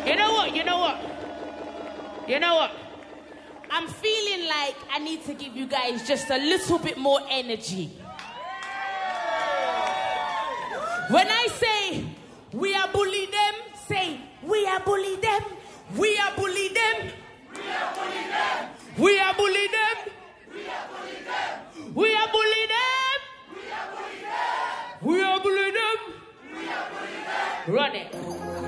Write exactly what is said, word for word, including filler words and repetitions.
You know what? You know what? You know what? I'm feeling like I need to give you guys just a little bit more energy. When I say we are bully them, say we are bully them. We are bully them. We are bully them. We are bully them. We are bully them. We are bully them. We are bully them. We are bully them. We are bully them. Run it.